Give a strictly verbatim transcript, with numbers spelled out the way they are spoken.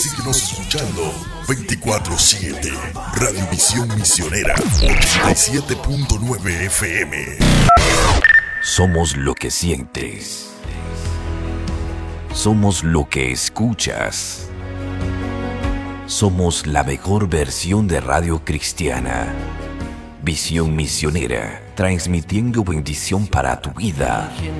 Síguenos escuchando veinticuatro siete. Radio Visión Misionera ochenta y siete punto nueve F M. Somos lo que sientes. Somos lo que escuchas. Somos la mejor versión de Radio Cristiana. Visión Misionera, transmitiendo bendición para tu vida.